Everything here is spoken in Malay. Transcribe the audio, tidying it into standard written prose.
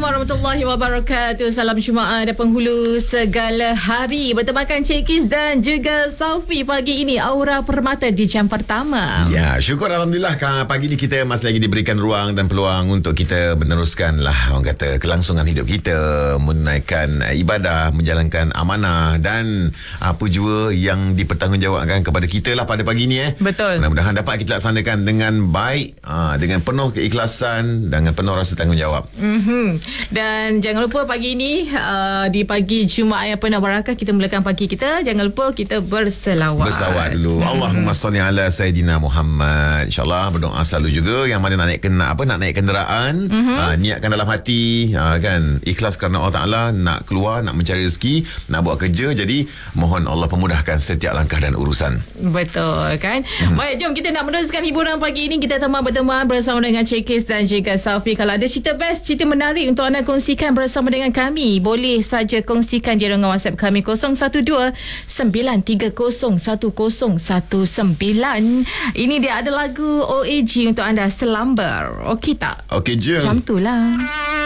warahmatullahi wabarakatuh. Salam Jumaat dan penghulu segala hari. Bertemakan Cik Kis dan juga Saufi pagi ini. Aura Permata di jam pertama. Ya, syukur Alhamdulillah pagi ni kita masih lagi diberikan ruang dan peluang untuk kita meneruskan orang kata kelangsungan hidup kita, menunaikan ibadah, menjalankan amanah dan apa jua yang dipertanggungjawabkan kepada kita lah pada pagi ni. Betul. Mudah-mudahan dapat kita laksanakan dengan baik, dengan penuh keikhlasan, dengan penuh rasa tanggungjawab. Dan jangan lupa pagi ini di pagi Jumaat yang penuh barakah, kita mulakan pagi kita. Jangan lupa kita berselawat. Berselawat dulu. Allahumma salli ala Sayyidina Muhammad. InsyaAllah berdoa selalu juga yang mana nak naik kenderaan, niatkan dalam hati, kan, ikhlas kerana Allah Ta'ala, nak keluar, nak mencari rezeki, nak buat kerja. Jadi mohon Allah pemudahkan setiap langkah dan urusan. Betul kan? Baik, jom kita nak meneruskan hiburan pagi ini. Kita berteman bersama dengan Cik Kis dan juga Saufi. Kalau ada cerita best, cerita menarik untuk anda kongsikan bersama dengan kami, boleh saja kongsikan di ruangan WhatsApp kami 012-930-1019. Ini dia ada lagu OAG untuk anda, Selamber. Okey tak? Okey je. Macam tu lah.